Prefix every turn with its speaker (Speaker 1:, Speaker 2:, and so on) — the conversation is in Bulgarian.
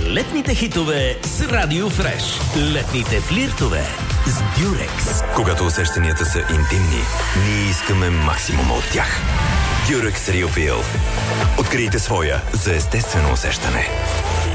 Speaker 1: Летните хитове с Радио Фреш. Летните флиртове с Дюрекс.
Speaker 2: Когато усещанията са интимни, ние искаме максимума от тях. Дюрекс Real Feel. Открийте своя за естествено усещане.